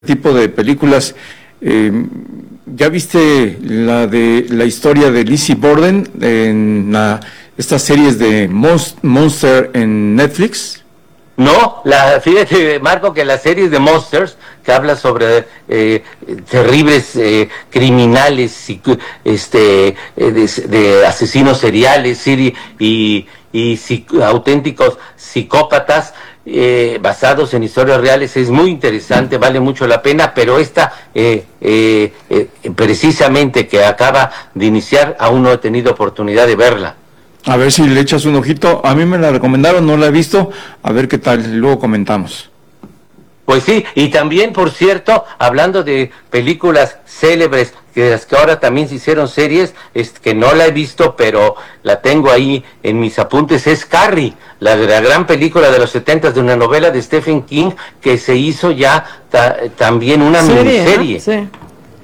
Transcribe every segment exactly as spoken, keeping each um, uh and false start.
tipo de películas. Eh, ¿Ya viste la de la historia de Lizzie Borden en la, estas series de Monster en Netflix? No, la, fíjate, Marco, que las series de Monsters, que habla sobre eh, terribles eh, criminales, y, este, eh, de, de asesinos seriales y, y, y psic- auténticos psicópatas, eh, basados en historias reales, es muy interesante, vale mucho la pena, pero esta, eh, eh, eh, precisamente que acaba de iniciar, aún no he tenido oportunidad de verla. A ver si le echas un ojito. A mí me la recomendaron, no la he visto. A ver qué tal, luego comentamos. Pues sí, y también, por cierto, hablando de películas célebres, que de las que ahora también se hicieron series, es que no la he visto, pero la tengo ahí en mis apuntes, es Carrie, la, la gran película de los setentas, de una novela de Stephen King, que se hizo ya ta, también una serie, miniserie. ¿no? Sí.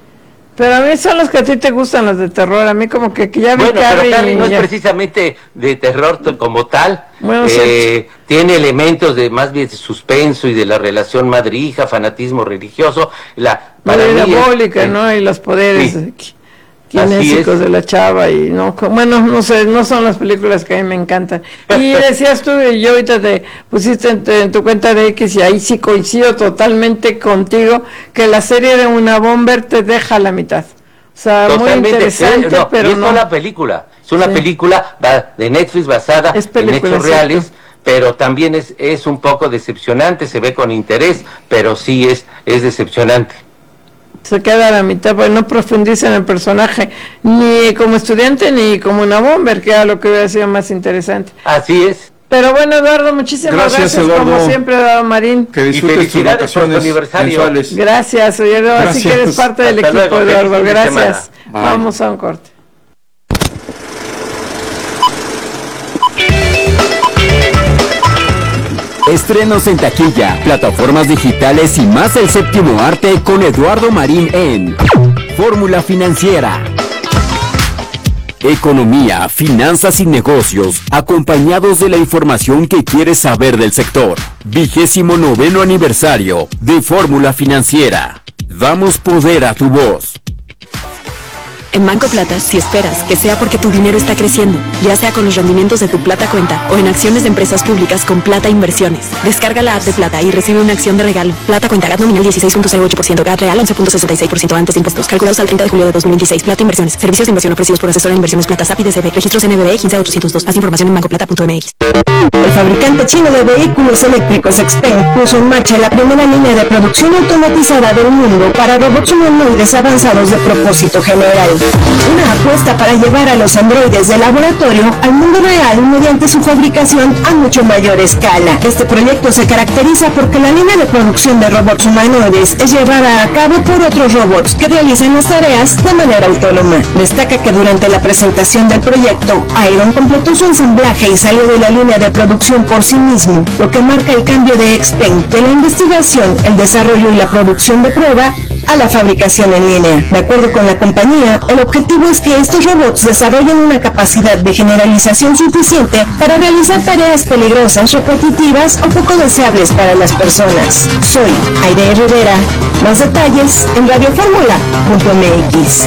Pero a mí son los que a ti te gustan, los de terror. A mí como que, que ya vi bueno, Carrie. Pero Carrie no ya... es precisamente de terror como tal. Bueno, eh, sí. Tiene elementos de más bien de suspenso y de la relación madre-hija, fanatismo religioso. La, para la mí diabólica, es, ¿no? Y los poderes sí. kinésicos de la chava. Y no, bueno, no sé, no son las películas que a mí me encantan. Y decías tú, y yo ahorita te pusiste en tu, en tu cuenta de X, y ahí sí coincido totalmente contigo, que la serie de Una Bomber te deja a la mitad. O sea, totalmente, muy interesante, eh, no, pero y es no. Es una película, es una sí. película de Netflix basada en hechos reales, cierto. Pero también es, es un poco decepcionante, se ve con interés, pero sí es, es decepcionante. Se queda a la mitad, porque no profundiza en el personaje, ni como estudiante, ni como Una Bomber, que era lo que hubiera sido más interesante. Así es. Pero bueno, Eduardo, muchísimas gracias, gracias Eduardo. Como siempre, Eduardo Marín. Que disfrutes tus vacaciones mensuales. Gracias, Eduardo, así que eres parte del Hasta equipo, luego, Eduardo, gracias. Vamos a un corte. Estrenos en taquilla, plataformas digitales y más el séptimo arte con Eduardo Marín en Fórmula Financiera. Economía, finanzas y negocios, acompañados de la información que quieres saber del sector. Vigésimo noveno aniversario de Fórmula Financiera. Damos poder a tu voz. En Banco Plata, si esperas que sea porque tu dinero está creciendo, ya sea con los rendimientos de tu Plata Cuenta o en acciones de empresas públicas con Plata Inversiones, descarga la app de Plata y recibe una acción de regalo. Plata Cuenta, G A T nominal dieciséis punto cero ocho por ciento, G A T real once punto sesenta y seis por ciento antes de impuestos, calculados al treinta de julio de dos mil veintiséis. Plata Inversiones, servicios de inversión ofrecidos por asesor en inversiones Plata S A P y D C B, registros N B B quince ochocientos dos. Más información en banco plata punto m x. El fabricante chino de vehículos eléctricos XPeng puso en marcha la primera línea de producción automatizada del mundo para robots humanoides avanzados de propósito general. Una apuesta para llevar a los androides del laboratorio al mundo real mediante su fabricación a mucho mayor escala. Este proyecto se caracteriza porque la línea de producción de robots humanoides es llevada a cabo por otros robots que realizan las tareas de manera autónoma. Destaca que durante la presentación del proyecto, Iron completó su ensamblaje y salió de la línea de producción por sí mismo, lo que marca el cambio de XPeng de la investigación, el desarrollo y la producción de prueba a la fabricación en línea. De acuerdo con la compañía, el objetivo es que estos robots desarrollen una capacidad de generalización suficiente para realizar tareas peligrosas, repetitivas o poco deseables para las personas. Soy Aide Rivera. Más detalles en radioformula punto m x.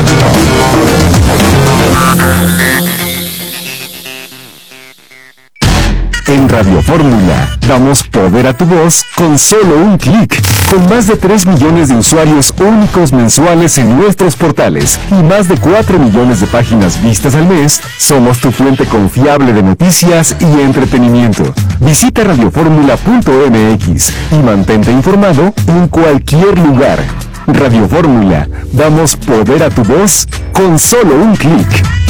En Radio Fórmula, damos poder a tu voz con solo un clic. Con más de tres millones de usuarios únicos mensuales en nuestros portales y más de cuatro millones de páginas vistas al mes, somos tu fuente confiable de noticias y entretenimiento. Visita radioformula punto m x y mantente informado en cualquier lugar. Radio Fórmula, damos poder a tu voz con solo un clic.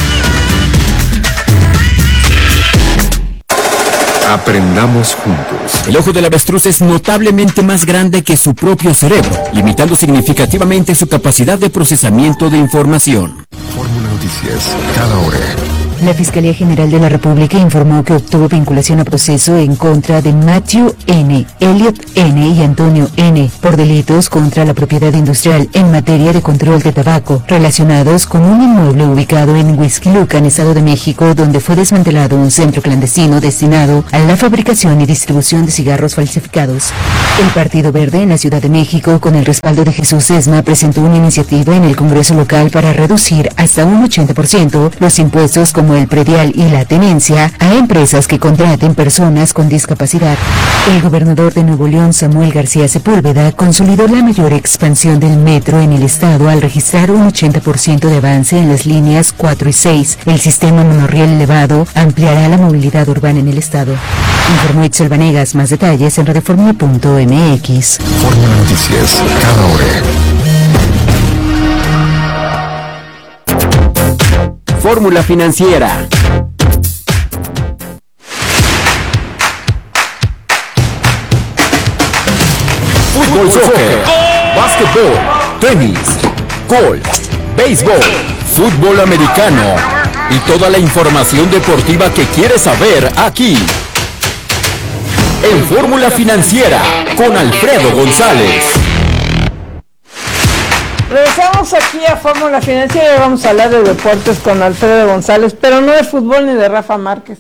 Aprendamos juntos. El ojo del avestruz es notablemente más grande que su propio cerebro, limitando significativamente su capacidad de procesamiento de información. Fórmula Noticias, cada hora. La Fiscalía General de la República informó que obtuvo vinculación a proceso en contra de Matthew N., Elliot N. y Antonio N. por delitos contra la propiedad industrial en materia de control de tabaco, relacionados con un inmueble ubicado en Huixquilucan, Estado de México, donde fue desmantelado un centro clandestino destinado a la fabricación y distribución de cigarros falsificados. El Partido Verde en la Ciudad de México, con el respaldo de Jesús Sesma, presentó una iniciativa en el Congreso local para reducir hasta un ochenta por ciento los impuestos como el predial y la tenencia a empresas que contraten personas con discapacidad. El gobernador de Nuevo León, Samuel García Sepúlveda, consolidó la mayor expansión del metro en el estado al registrar un ochenta por ciento de avance en las líneas cuatro y seis. El sistema monorriel elevado ampliará la movilidad urbana en el estado. Informó Itzel Vanegas. Más detalles en radioformula punto m x. Fórmula Noticias, cada hora. Fórmula Financiera. Fútbol, soccer, básquetbol, tenis, golf, béisbol, fútbol americano y toda la información deportiva que quieres saber aquí. En Fórmula Financiera con Alfredo González. Regresamos aquí a Fórmula Financiera y vamos a hablar de deportes con Alfredo González, pero no de fútbol ni de Rafa Márquez.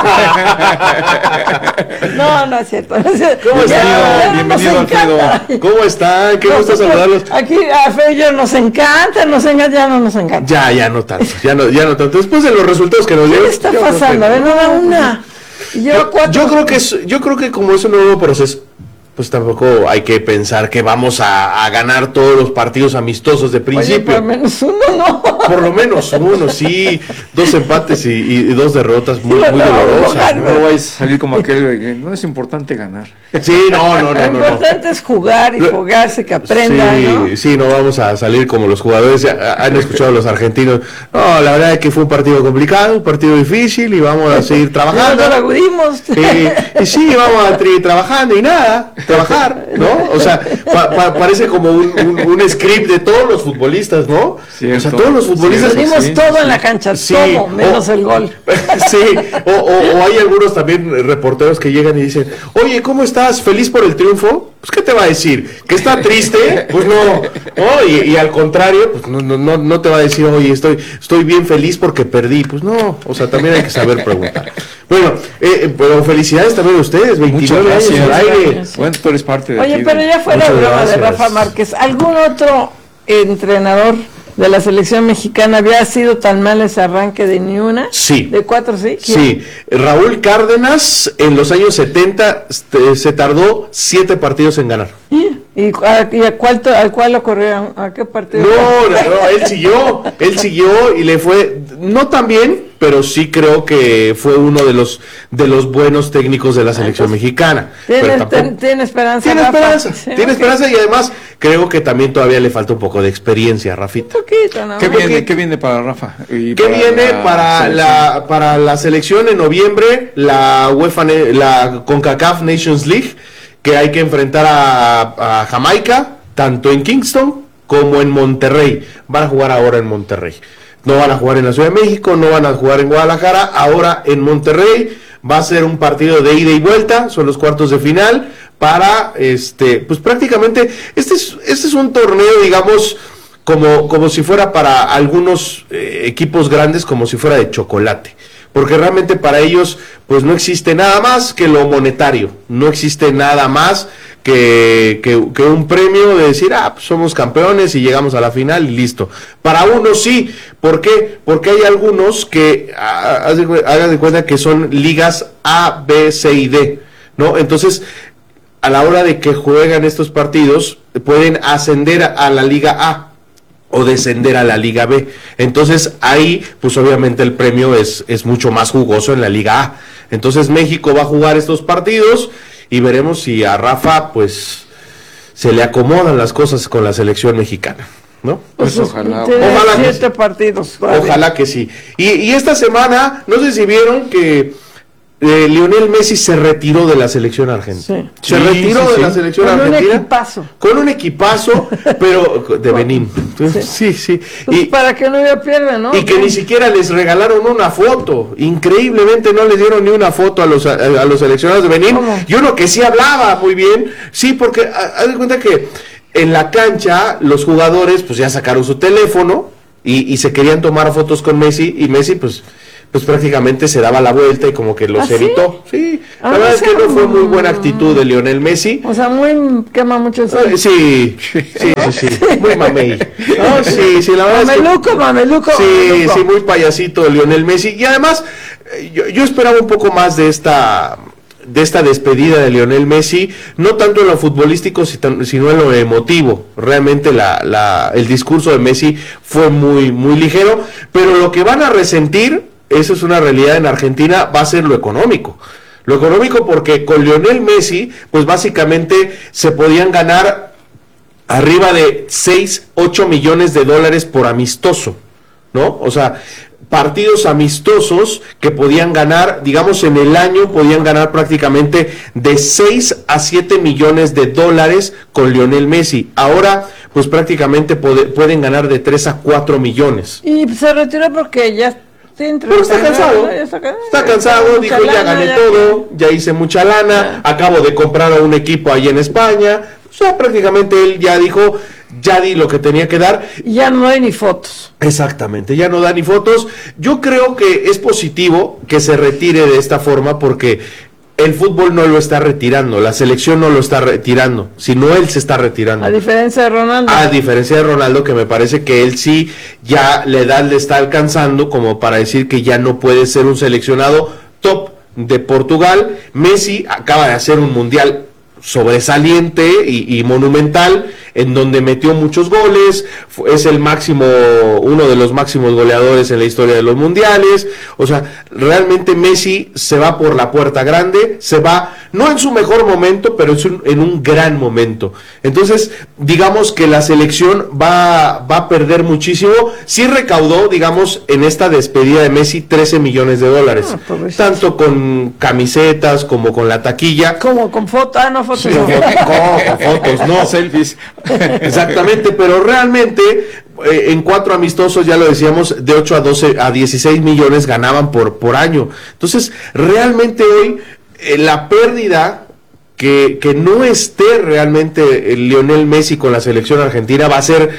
No, no es cierto. No es cierto. ¿Cómo están? Bienvenido, Alfredo. ¿Cómo están? Qué gusto saludarlos. Aquí a Alfredo y yo nos encanta, nos encanta, ya no nos encanta. Ya, ya no tanto, ya no, ya no tanto. Después de los resultados que nos dieron. ¿Qué está pasando? A ver, no da una. Yo, yo creo que es, yo creo que como es un nuevo proceso, pues tampoco hay que pensar que vamos a, a ganar todos los partidos amistosos de principio. Oye, por lo menos uno, ¿no? Por lo menos uno, sí. Dos empates y, y dos derrotas muy, muy dolorosas. No, no vais a salir como aquel que no es importante ganar. Sí, no, no, no. Lo no, importante no. es jugar y jugarse, que aprendan, sí, ¿no? Sí, no vamos a salir como los jugadores. Han escuchado a los argentinos. No, la verdad es que fue un partido complicado, un partido difícil y vamos a seguir trabajando. No lo agudimos. Eh, y sí, vamos a seguir trabajando y nada. Trabajar, ¿no? O sea, pa, pa, parece como un, un, un script de todos los futbolistas, ¿no? Cierto. O sea, todos los futbolistas. Sí, dimos sí, todo sí, en la cancha, sí, todo, menos o, el gol. Sí, o, o, o hay algunos también reporteros que llegan y dicen, oye, ¿cómo estás? ¿Feliz por el triunfo? Pues, ¿qué te va a decir? ¿Que está triste? Pues no, no y, y al contrario, pues no, no, no, no te va a decir, oye, estoy, estoy bien feliz porque perdí. Pues no, o sea, también hay que saber preguntar. Bueno, eh, pero felicidades también a ustedes, veintinueve años al aire. Bueno, tú eres parte de Oye, aquí, pero de... ya fuera Muchas de broma de gracias. Rafa Márquez, ¿algún otro entrenador de la selección mexicana había sido tan mal ese arranque de ni una? Sí. ¿De cuatro sí? ¿Quién? Sí, Raúl Cárdenas en los años setenta este, se tardó siete partidos en ganar. ¿Y a, y a cuál, to- a cuál lo corrieron? ¿A qué partido? No, no, no, él siguió, él siguió y le fue, no tan bien, pero sí creo que fue uno de los de los buenos técnicos de la selección mexicana. ¿Tiene, Pero tampoco- ten- tiene esperanza? Tiene Rafa? esperanza, Sí, tiene ok. esperanza y además creo que también todavía le falta un poco de experiencia, Rafita. Un poquito, ¿no? ¿Qué Porque- viene, ¿Qué viene para Rafa? Y ¿Qué viene la para selección? la para la selección en noviembre? La UEFA, ne- la CONCACAF Nations League, que hay que enfrentar a, a Jamaica, tanto en Kingston como en Monterrey. Van a jugar ahora en Monterrey. No van a jugar en la Ciudad de México, no van a jugar en Guadalajara, ahora en Monterrey. Va a ser un partido de ida y vuelta, son los cuartos de final, para, este, pues prácticamente, este es, este es un torneo, digamos, como, como si fuera para algunos eh, equipos grandes, como si fuera de chocolate. Porque realmente para ellos, pues no existe nada más que lo monetario, no existe nada más que, que, que un premio de decir, ah, pues somos campeones y llegamos a la final y listo. Para unos sí, ¿por qué? Porque hay algunos que, ah, haz de cu- hagan de cuenta que son ligas A, B, C y D, ¿no? Entonces, a la hora de que juegan estos partidos, pueden ascender a la Liga A o descender a la Liga B. Entonces ahí, pues obviamente el premio es, es mucho más jugoso en la Liga A. Entonces México va a jugar estos partidos y veremos si a Rafa, pues, se le acomodan las cosas con la selección mexicana, ¿no? Pues Pues, ojalá. tiene Ojalá que siete partidos. todavía. Ojalá que sí. Y, y esta semana, no sé si vieron que eh, Lionel Messi se retiró de la selección argentina. Sí. Se sí, retiró sí, de sí. la selección con argentina. Con un equipazo. Con un equipazo, pero de Benín. Sí, sí. sí. Pues y, para que no haya pierde, ¿no? Y que ni siquiera les regalaron una foto. Increíblemente no les dieron ni una foto a los, a, a los seleccionados de Benín. ¿Cómo? Y uno que sí hablaba muy bien. Sí, porque haz de cuenta que en la cancha los jugadores pues ya sacaron su teléfono y, y se querían tomar fotos con Messi. Y Messi pues... pues prácticamente se daba la vuelta y como que los ¿Ah, evitó. Sí, sí. Ah, la verdad es que no fue muy buena actitud de Lionel Messi. O sea, muy quema mucho el sol. Eh, sí, sí, sí, sí, muy mamey. No, sí, sí, la verdad mameluco, es que, mameluco, sí, mameluco. sí, muy payasito de Lionel Messi. Y además, yo, yo esperaba un poco más de esta... de esta despedida de Lionel Messi, no tanto en lo futbolístico, sino en lo emotivo. Realmente la, la, el discurso de Messi fue muy, muy ligero, pero lo que van a resentir, eso es una realidad en Argentina, va a ser lo económico. Lo económico porque con Lionel Messi, pues básicamente se podían ganar arriba de seis, ocho millones de dólares por amistoso, ¿no? O sea, partidos amistosos que podían ganar, digamos en el año, podían ganar prácticamente de seis a siete millones de dólares con Lionel Messi. Ahora, pues prácticamente puede, pueden ganar de tres a cuatro millones. Y se retiró porque ya... Pero está cansado, está, está cansado, dijo ya gané todo, ya hice mucha lana, acabo de comprar a un equipo ahí en España, o sea, prácticamente él ya dijo, ya di lo que tenía que dar. Ya no hay ni fotos. Exactamente, ya no da ni fotos. Yo creo que es positivo que se retire de esta forma porque el fútbol no lo está retirando, la selección no lo está retirando, sino él se está retirando. A diferencia de Ronaldo. A diferencia de Ronaldo, que me parece que él sí, ya la edad le está alcanzando como para decir que ya no puede ser un seleccionado top de Portugal. Messi acaba de hacer un mundial sobresaliente y, y monumental, en donde metió muchos goles, es el máximo, uno de los máximos goleadores en la historia de los mundiales. O sea, realmente Messi se va por la puerta grande, se va, no en su mejor momento, pero es un, en un gran momento. Entonces, digamos que la selección va, va a perder muchísimo. Sí recaudó, digamos, en esta despedida de Messi, trece millones de dólares, ah, pues, tanto con camisetas como con la taquilla. Como con fotos, ah, no fotos. Sí, no. Con fotos, no. Selfies. Exactamente, pero realmente eh, en cuatro amistosos, ya lo decíamos, de ocho a doce a dieciséis millones ganaban por, por año. Entonces, realmente hoy eh, la pérdida que, que no esté realmente el Lionel Messi con la selección argentina va a ser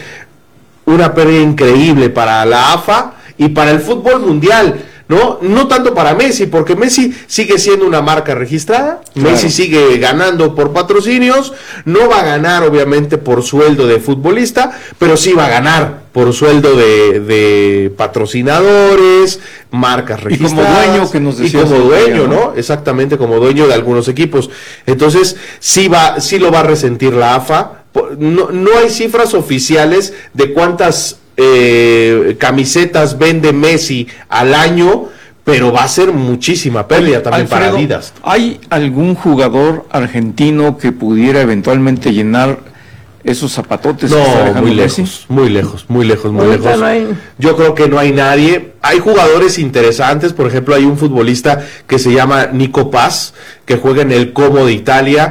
una pérdida increíble para la A F A y para el fútbol mundial. No, no tanto para Messi, porque Messi sigue siendo una marca registrada, claro. Messi sigue ganando por patrocinios, no va a ganar obviamente por sueldo de futbolista, pero sí va a ganar por sueldo de, de patrocinadores, marcas registradas. Y como dueño, que nos decía. Y como dueño, ¿no? Exactamente, como dueño de algunos equipos. Entonces, sí va, sí lo va a resentir la A F A. No, no hay cifras oficiales de cuántas Eh, camisetas vende Messi al año, pero va a ser muchísima pérdida también Alfredo, para Adidas. ¿Hay algún jugador argentino que pudiera eventualmente llenar esos zapatotes? No, que está dejando muy Messi? lejos, muy lejos, muy lejos, muy Ahorita lejos. No hay... Yo creo que no hay nadie. Hay jugadores interesantes, por ejemplo, hay un futbolista que se llama Nico Paz, que juega en el Como de Italia,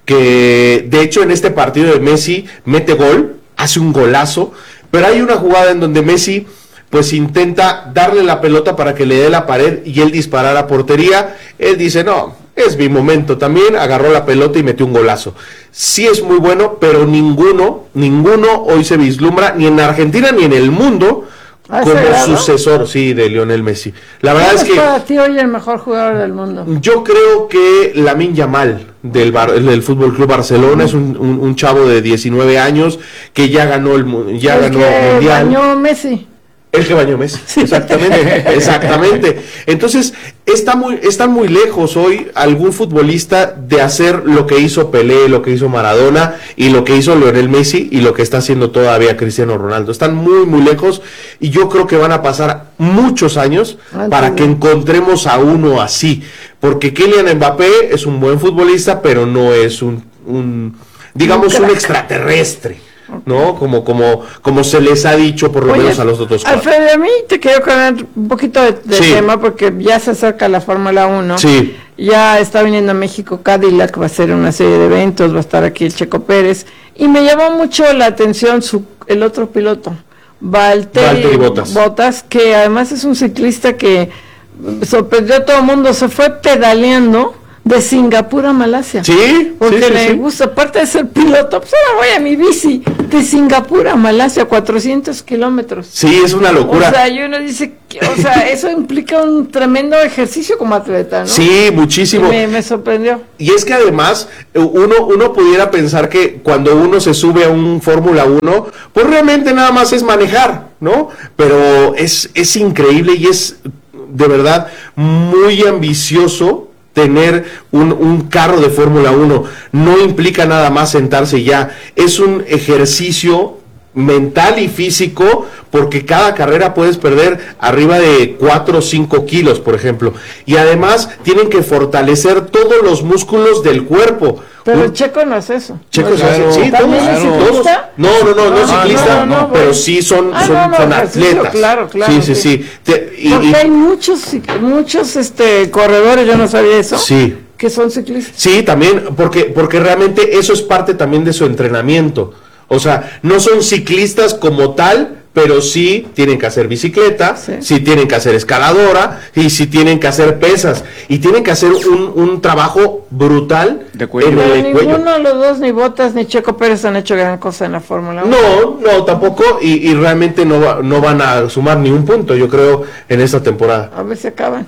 que de hecho en este partido de Messi mete gol, hace un golazo. Pero hay una jugada en donde Messi pues intenta darle la pelota para que le dé la pared y él disparar a portería. Él dice, no, es mi momento también, agarró la pelota y metió un golazo. Sí es muy bueno, pero ninguno, ninguno hoy se vislumbra, ni en Argentina ni en el mundo, ¿Ah, como grado? sucesor, sí, de Lionel Messi. La verdad es que... ¿Quién es para ti hoy el mejor jugador del mundo? Yo creo que Lamine Yamal del, Bar, del Fútbol Club Barcelona, uh-huh. es un, un, un chavo de diecinueve años que ya ganó el ya el ganó que mundial. Bañó Messi. El que bañó Messi, sí. exactamente, exactamente. Entonces, está muy, están muy lejos hoy algún futbolista de hacer lo que hizo Pelé, lo que hizo Maradona y lo que hizo Lionel Messi y lo que está haciendo todavía Cristiano Ronaldo. Están muy, muy lejos y yo creo que van a pasar muchos años ah, para sí. que encontremos a uno así. Porque Kylian Mbappé es un buen futbolista, pero no es un, un digamos, un, un extraterrestre. ¿no? Como, como, como se les ha dicho por lo Oye, menos a los otros cuatro. Alfredo, a mí te quiero cambiar un poquito de, de Sí. tema porque ya se acerca la Fórmula uno. Sí. Ya está viniendo a México Cadillac, va a hacer una serie de eventos, va a estar aquí el Checo Pérez. Y me llamó mucho la atención su, el otro piloto, Valtteri, Valtteri Bottas. Bottas, que además es un ciclista que sorprendió a todo el mundo, se fue pedaleando de Singapur a Malasia. Sí, Porque sí, sí, le sí. gusta, aparte de ser piloto, pues ahora voy a mi bici, de Singapur a Malasia, cuatrocientos kilómetros. Sí, es una locura. O sea, y uno dice, que, o sea, eso implica un tremendo ejercicio como atleta, ¿no? Sí, muchísimo. Me, me sorprendió. Y es que además uno, uno pudiera pensar que cuando uno se sube a un Fórmula uno, pues realmente nada más es manejar, ¿no? Pero es, es increíble y es de verdad muy ambicioso tener un, un carro de Fórmula uno. No implica nada más sentarse y ya, es un ejercicio mental y físico, porque cada carrera puedes perder arriba de cuatro o cinco kilos, por ejemplo, y además tienen que fortalecer todos los músculos del cuerpo. Pero Un- Checo no es eso. Checo no, se hace, sí, ¿también todos, es todos. ciclista? No, no, no, no es Ah, ciclista, no, no, pero bueno. sí son, Ah, son, no, no, son ejercicio, atletas. claro, claro, Sí, sí, sí. sí. Te- y- Porque y- hay muchos, cic- muchos este, corredores, yo no sabía eso, sí. que son ciclistas. Sí, también, porque, porque realmente eso es parte también de su entrenamiento. O sea, no son ciclistas como tal, pero sí tienen que hacer bicicleta, sí, Sí. tienen que hacer escaladora, y sí tienen que hacer pesas, y tienen que hacer un, un trabajo brutal De cuello. en Pero el ninguno cuello. de los dos, ni Bottas ni Checo Pérez, han hecho gran cosa en la Fórmula uno. No, no, tampoco, y, y realmente no, va- no van a sumar ni un punto, yo creo, en esta temporada. A ver si acaban.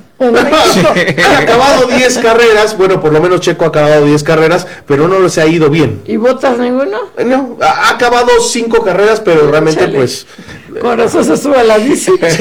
Han acabado diez carreras, bueno, por lo menos Checo ha acabado diez carreras, pero no les ha ido bien. ¿Y Bottas ninguno? No, ha ha acabado cinco carreras, pero realmente Chale. pues... Con eso se sube a la bici. Sí.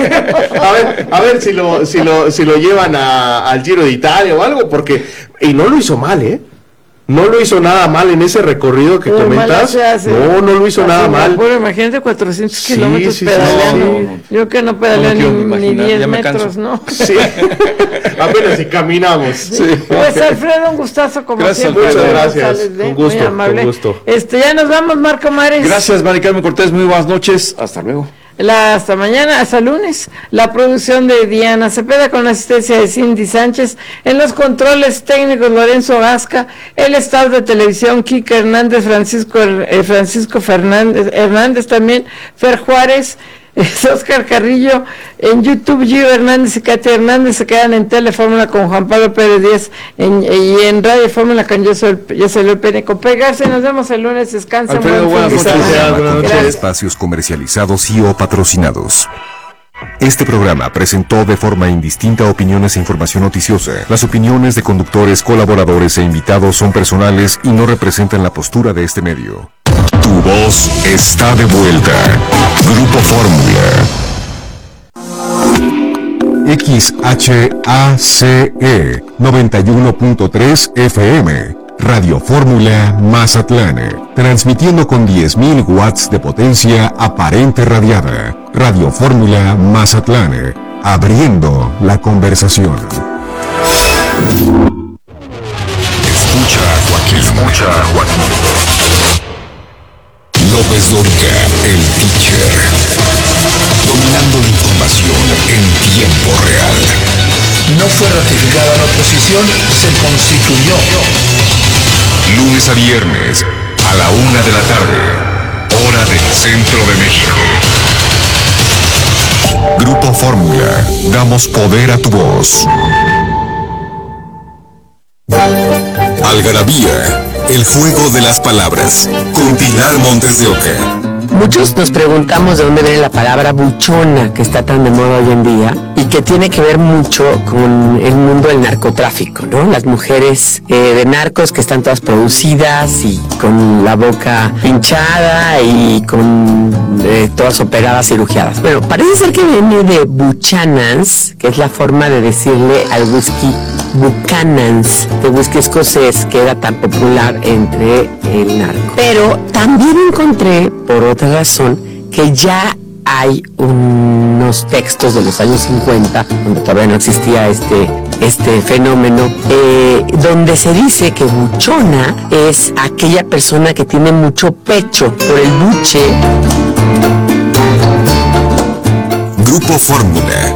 A ver, a ver si lo, si lo, si lo llevan a- al Giro de Italia o algo, porque, y no lo hizo mal, ¿eh? No lo hizo nada mal en ese recorrido que Pero comentas. Malasia hace- No, no lo hizo hace nada mal. Singapur, imagínate cuatrocientos Sí, kilómetros sí, sí, pedaleando. sí. Yo que no pedaleo No me quiero ni, ni imaginar, diez ya me metros, canso. ¿no? Sí. Apenas si caminamos. Pues Alfredo, un gustazo como Gracias, siempre. Alfredo. Alfredo Muchas gracias. González, ¿eh? Un gusto, Muy amable. un gusto. Este, ya nos vamos, Marco Mares. Gracias, Mari Carmen Cortés, muy buenas noches, hasta luego. La, hasta mañana, hasta lunes. La producción de Diana Cepeda con la asistencia de Cindy Sánchez. En los controles técnicos Lorenzo Gasca. El staff de televisión Kika Hernández, Francisco, eh, Francisco Fernández, Hernández también, Fer Juárez, es Oscar Carrillo. En YouTube Gio Hernández y Katia Hernández se quedan en Telefórmula con Juan Pablo Pérez Díaz en, y en Radio Fórmula con Yo Soy, Yo Soy el Pene con Pegarse. Nos vemos el lunes, descansen. Alfredo, buen fin de buenas noches. semana. Buenas noches. Gracias. Espacios comercializados y o patrocinados. Este programa presentó de forma indistinta opiniones e información noticiosa. Las opiniones de conductores, colaboradores e invitados son personales y no representan la postura de este medio. Tu voz está de vuelta. Grupo Fórmula. X H A C E noventa y uno punto tres F M. Radio Fórmula Mazatlán, transmitiendo con diez mil watts de potencia aparente radiada. Radio Fórmula Mazatlán, abriendo la conversación. Escucha a Joaquín. Escucha a Joaquín. López Dóriga, el teacher. Dominando la información en tiempo real. No fue ratificada la oposición, se constituyó. Lunes a viernes, a la una de la tarde, hora del centro de México. Grupo Fórmula, damos poder a tu voz. Algarabía, el juego de las palabras, con Pilar Montes de Oca. Muchos nos preguntamos de dónde viene la palabra buchona, que está tan de moda hoy en día, y que tiene que ver mucho con el mundo del narcotráfico, ¿no? Las mujeres eh, de narcos que están todas producidas y con la boca hinchada y con eh, todas operadas, cirugiadas. Bueno, parece ser que viene de Buchanans, que es la forma de decirle al whisky Buchanan's, de whisky escocés, que era tan popular entre el narco. Pero también encontré, por otra razón, que ya hay unos textos de los años cincuenta, cuando todavía no existía este este fenómeno, eh, donde se dice que buchona es aquella persona que tiene mucho pecho por el buche. Grupo Fórmula.